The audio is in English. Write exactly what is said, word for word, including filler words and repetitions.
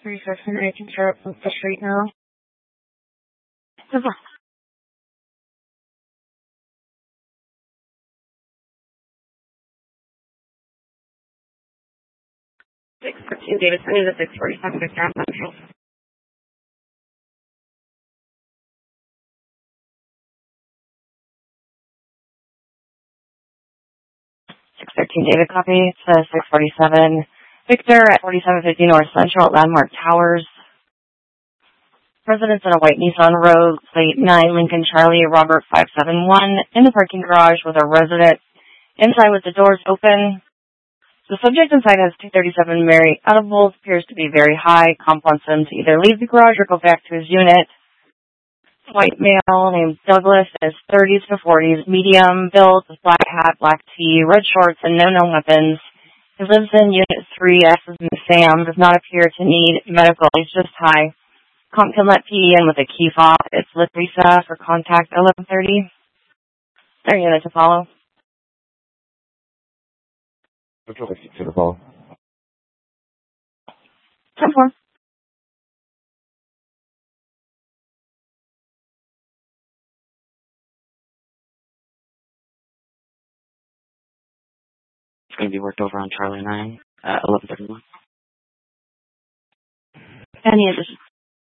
three seven, I can start up the street now. six fourteen Davidson is a six forty-seven Victor on Central. six thirteen David copy. It's uh, six forty-seven Victor at forty-seven fifty North Central at Landmark Towers. Residents in a white Nissan Rogue, plate nine Lincoln Charlie Robert five seven one in the parking garage with a resident inside with the doors open. The subject inside has two thirty-seven Mary edibles, appears to be very high. Comp wants him to either leave the garage or go back to his unit. White male named Douglas is thirties to forties, medium, build, with black hat, black tee, red shorts, and no known weapons. He lives in Unit three, S as in Sam, does not appear to need medical, he's just high. Comp can let P E in with a key fob. It's Lisa for contact eleven thirty. Their unit to follow. Which one is to the follow? ten four. It's going to be worked over on Charlie nine at eleven thirty-one. Any additional?